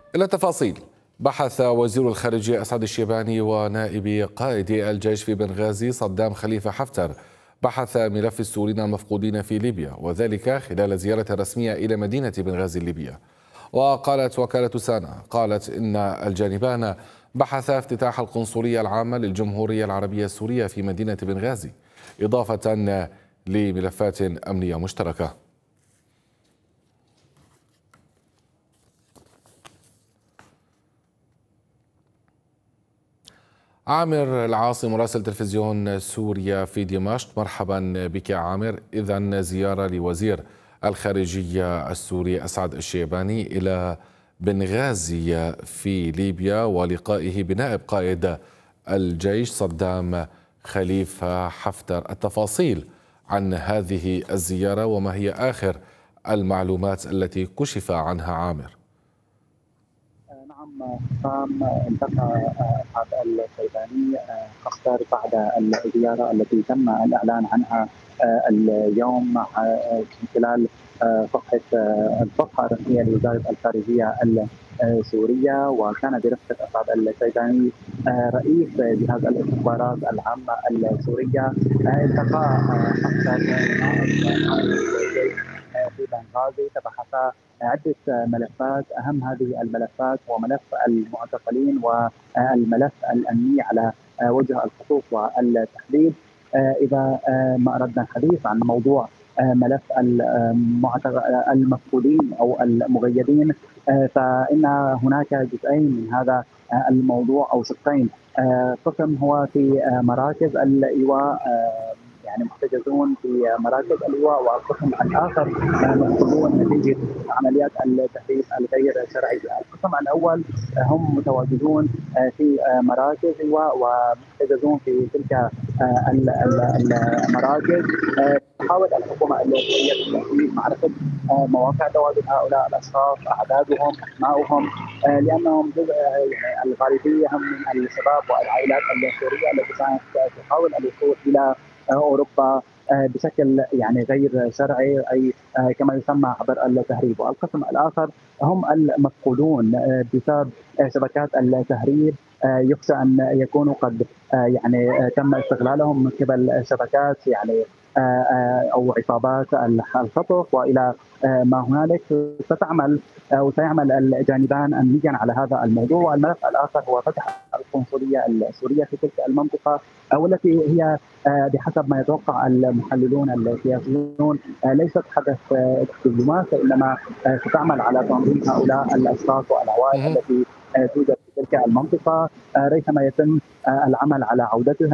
إلى التفاصيل. بحث وزير الخارجية أسعد الشيباني ونائب قائد الجيش في بنغازي صدام خليفة حفتر بحث ملف السوريين المفقودين في ليبيا، وذلك خلال زيارة رسمية إلى مدينة بنغازي الليبية. وقالت وكالة سانا إن الجانبان بحثا افتتاح القنصلية العامة للجمهورية العربية السورية في مدينة بنغازي، إضافة لملفات أمنية مشتركة. عامر العاصي مراسل تلفزيون سوريا في دمشق، مرحبا بك عامر. إذن زيارة لوزير الخارجية السوري أسعد الشيباني إلى بنغازي في ليبيا ولقائه بنائب قائد الجيش صدام خليفة حفتر. التفاصيل عن هذه الزيارة وما هي آخر المعلومات التي كشف عنها عامر؟ نعم حسام، التقى أسعد الشيباني حفتر بعد الزيارة التي تم الإعلان عنها اليوم من خلال الصفحة الرسمية لوزارة الخارجية السورية، وكان برفقة أسعد الشيباني رئيس جهاز الاستخبارات العامة السورية. التقى حفتر في بنغازي، تبحثا عدة ملفات. أهم هذه الملفات هو ملف المعتقلين والملف الأمني على وجه الخصوص والتحديد. إذا ما أردنا الحديث عن موضوع ملف المفقودين أو المغيبين، فإن هناك جزئين من هذا الموضوع أو شقين. قسم هو في مراكز الإيواء، يعني محتجزون في مراكز اللواء، والقسم الاخر مفقودون نتيجه عمليات التهريب الغير شرعيه. القسم الاول هم متواجدون في مراكز اللواء ومحتجزون في تلك المراكز. تحاول الحكومه السوريه في معرفه مواقع تواجد هؤلاء الاشخاص، اعدادهم، اسماءهم، لانهم جزء يعني الغالبيه هم من الشباب والعائلات السوريه التي كانت تحاول الوصول الى اوروبا بشكل يعني غير شرعي، اي كما يسمى عبر التهريب. والقسم الاخر هم المفقودون بسبب شبكات التهريب. يخشى ان يكونوا قد يعني تم استغلالهم من قبل شبكات يعني او عصابات الخطف والى ما هنالك. ستعمل او سيعمل الجانبان امنيا على هذا الموضوع. والملف الاخر هو فتح القنصليه السوريه في تلك المنطقه، والتي هي بحسب ما يتوقع المحللون السياسيون ليست حدث دبلوماسي، انما ستعمل على تنظيم هؤلاء الاشخاص والعوائل التي توجد في تلك المنطقه، ريثما يتم العمل على عودتها